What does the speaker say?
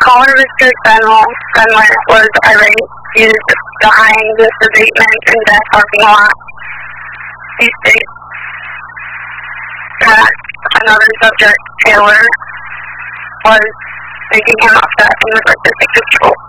caller, Mr. Gunler, was irate, used behind this abatement in that parking lot. He states that another subject, Taylor, was making him upset and was like to take control.